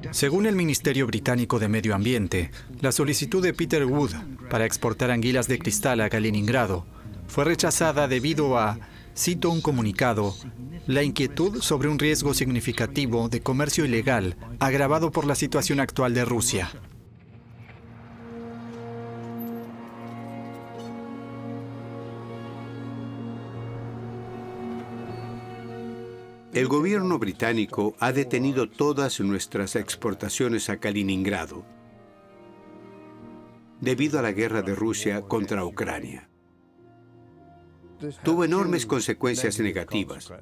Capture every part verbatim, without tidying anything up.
Según el Ministerio Británico de Medio Ambiente, la solicitud de Peter Wood para exportar anguilas de cristal a Kaliningrado fue rechazada debido a, cito un comunicado, la inquietud sobre un riesgo significativo de comercio ilegal agravado por la situación actual de Rusia. El gobierno británico ha detenido todas nuestras exportaciones a Kaliningrado debido a la guerra de Rusia contra Ucrania. Tuvo enormes consecuencias negativas.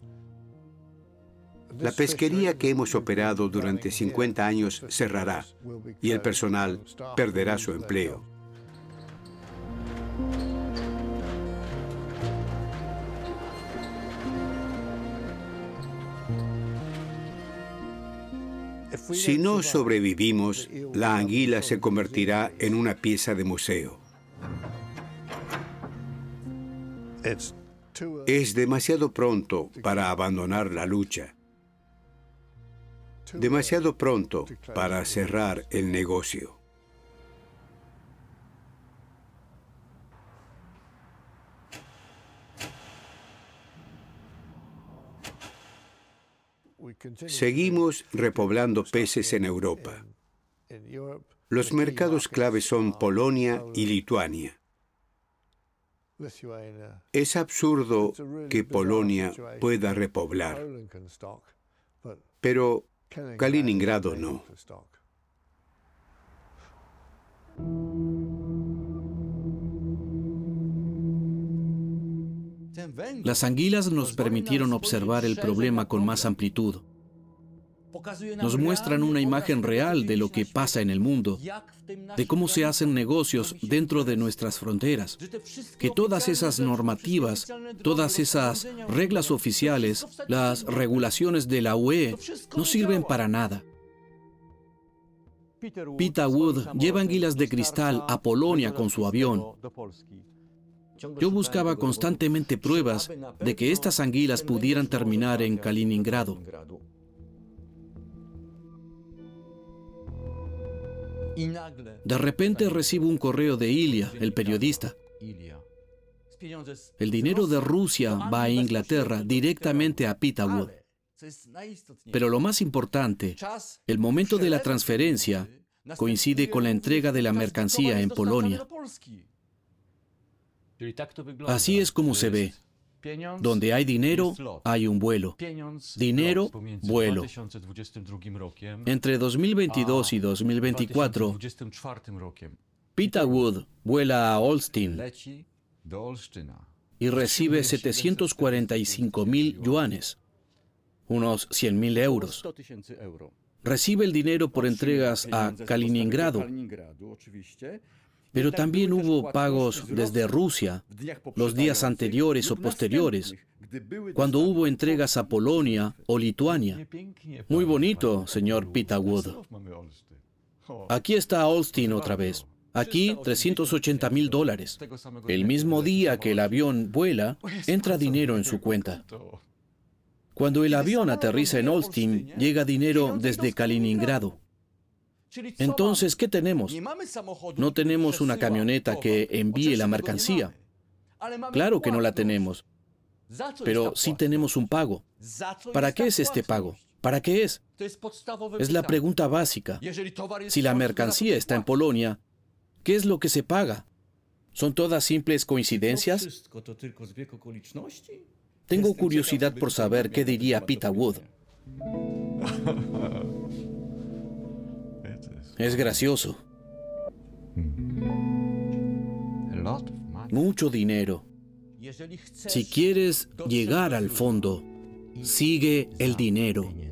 La pesquería que hemos operado durante cincuenta años cerrará y el personal perderá su empleo. Si no sobrevivimos, la anguila se convertirá en una pieza de museo. Es demasiado pronto para abandonar la lucha. Demasiado pronto para cerrar el negocio. Seguimos repoblando peces en Europa. Los mercados clave son Polonia y Lituania. Es absurdo que Polonia pueda repoblar, pero Kaliningrado no. Las anguilas nos permitieron observar el problema con más amplitud. Nos muestran una imagen real de lo que pasa en el mundo, de cómo se hacen negocios dentro de nuestras fronteras, que todas esas normativas, todas esas reglas oficiales, las regulaciones de la U E, no sirven para nada. Peter Wood lleva anguilas de cristal a Polonia con su avión. Yo buscaba constantemente pruebas de que estas anguilas pudieran terminar en Kaliningrado. De repente recibo un correo de Ilya, el periodista. El dinero de Rusia va a Inglaterra directamente a Peter Wood. Pero lo más importante, el momento de la transferencia coincide con la entrega de la mercancía en Polonia. Así es como se ve. Donde hay dinero, hay un vuelo. Dinero, vuelo. Entre dos mil veintidós y dos mil veinticuatro, Peter Wood vuela a Olsztyn y recibe setecientos cuarenta y cinco mil yuanes, unos cien mil euros. Recibe el dinero por entregas a Kaliningrado, pero también hubo pagos desde Rusia los días anteriores o posteriores, cuando hubo entregas a Polonia o Lituania. Muy bonito, señor Peter Wood. Aquí está Olsztyn otra vez. Aquí, trescientos ochenta mil dólares. El mismo día que el avión vuela, entra dinero en su cuenta. Cuando el avión aterriza en Olsztyn, llega dinero desde Kaliningrado. Entonces, ¿qué tenemos? No tenemos una camioneta que envíe la mercancía. Claro que no la tenemos. Pero sí tenemos un pago. ¿Para qué es este pago? ¿Para qué es? Es la pregunta básica. Si la mercancía está en Polonia, ¿qué es lo que se paga? ¿Son todas simples coincidencias? Tengo curiosidad por saber qué diría Peter Wood. Es gracioso. Mucho dinero. Si quieres llegar al fondo, sigue el dinero.